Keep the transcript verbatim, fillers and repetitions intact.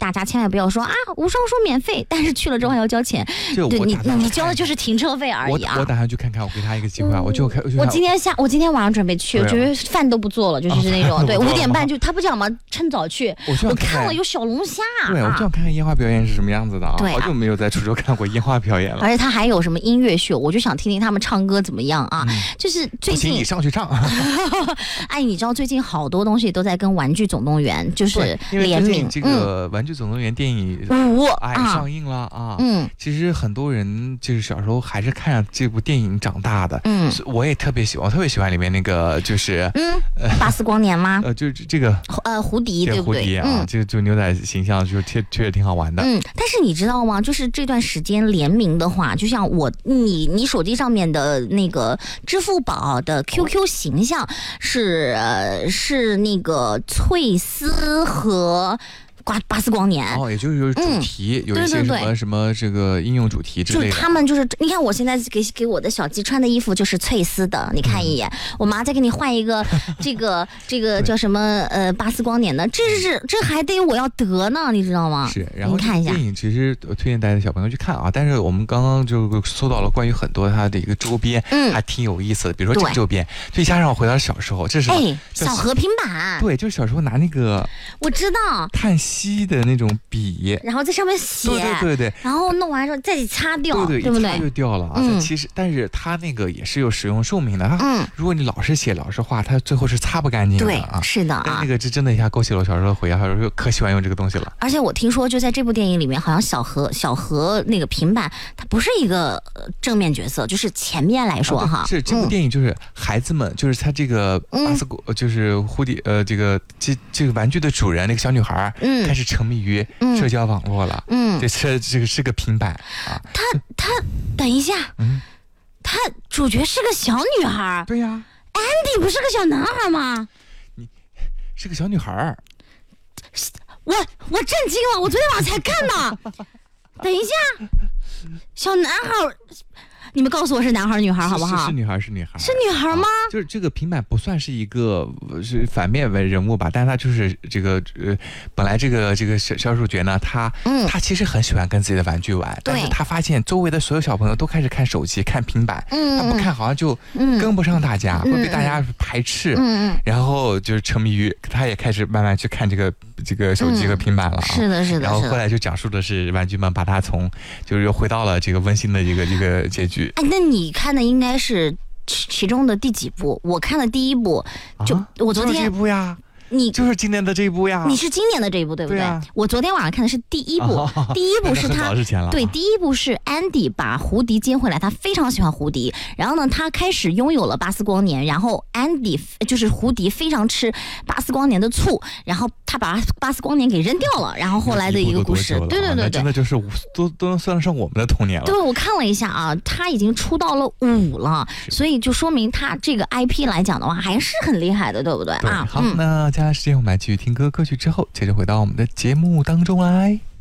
大家千万不要说啊无双说免费，但是去了之后还要交钱。对你你交的就是停车费而已啊。 我我打算去看看，我给他一个机会啊，我就看。 我今天下我今天晚上准备去，我觉得饭都不做了，就是那种对五点半就他不讲吗？趁早去。我看了有小龙虾。 对，我就想看看烟花表演是什么样子的啊。好久没有在滁州看过烟花表演了。 而且他还有什么音乐秀，我就想听听他们唱歌怎么样啊。就是最近你上去唱。 哎，你知道最近好多东西都在跟《玩具总动员》就是联名。 这个《玩具总动员》电影五哎上映了啊。嗯，其实很多人就是小时候还是看着这部电影长大的。嗯，我也特别喜欢，我特别喜欢里面那个就是嗯，巴斯光年吗？ 呃，就是这个呃胡迪对不对？ 胡迪啊，这个就牛仔形象就确确实挺好玩的。 嗯，但是你知道吗？就是这段时间联名的话，就像我你你手机上面的那个支付宝的 Q Q 形象是呃是那个翠丝和。巴斯光年哦，也就是有主题，嗯、有一些什么什么这个应用主题之类的。 就他们就是，你看我现在给给我的小鸡穿的衣服就是翠丝的，你看一眼。嗯、我妈再给你换一个这个这个叫什么呃巴斯光年的，这是这还得我要得呢，你知道吗？ 是，然后你看一下电影，其实我推荐大家小朋友去看啊。但是我们刚刚就搜到了关于很多它的一个周边，嗯，还挺有意思的。比如说这个周边，再加上我回到小时候，这是哎小和平板， 对，就是小时候拿那个我知道碳吸的那种笔， 然后在上面写， 对对对对， 然后弄完之后再擦掉， 对对， 对不对？ 一擦就掉了啊。嗯、其实，但是它那个也是有使用寿命的。嗯，如果你老是写老是画，它最后是擦不干净的啊。 对，是的啊。 那个这真的一下勾起了我小时候的回忆，小时候可喜欢用这个东西了。 而且我听说，就在这部电影里面，好像小何小何那个平板，它不是一个正面角色，就是前面来说哈。 是这部电影就是孩子们，就是他这个巴斯果，就是蝴蝶呃，这个这这个玩具的主人那个小女孩，嗯，开始沉迷于社交网络了。嗯，这这这个是个平板啊。 他他等一下，嗯，他主角是个小女孩。 对呀 ，Andy 不是个小男孩吗？ 你是个小女孩。 我我震惊了，我昨天晚上才看的。等一下，小男孩。你们告诉我是男孩女孩好不好？ 是是女孩是女孩是女孩吗、啊？ 就是这个平板不算是一个是反面为人物吧，但是他就是这个呃，本来这个这个小小主角呢，他、嗯、他其实很喜欢跟自己的玩具玩，但是他发现周围的所有小朋友都开始看手机看平板，嗯、他不看好像就跟不上大家，嗯、会被大家排斥，嗯、然后就是沉迷于，他也开始慢慢去看这个这个手机和平板了、啊嗯。是的，是的。 然后后来就讲述的是玩具们把他从就是又回到了这个温馨的一个一个结局。 哎，那你看的应该是其其中的第几部？我看的第一部，就、啊、我昨天这部呀。 你就是今年的这一部呀， 你是今年的这一部对不对？ 对啊、 我昨天晚上看的是第一部，哦、第一部是他对，第一部是 Andy 把胡迪接回来，他非常喜欢胡迪，然后呢，他开始拥有了巴斯光年，然后 Andy 就是胡迪非常吃巴斯光年的醋，然后他把巴斯光年给扔掉了，然后后来的一个故事，对对对对， 真的就是都都能算得上我们的童年了。 对，我看了一下啊，他已经出到了五了，所以就说明他这个 I P 来讲的话还是很厉害的，对不对？ 对啊， 好，嗯、那接下来时间我们来继续听歌，歌曲之后接着回到我们的节目当中来。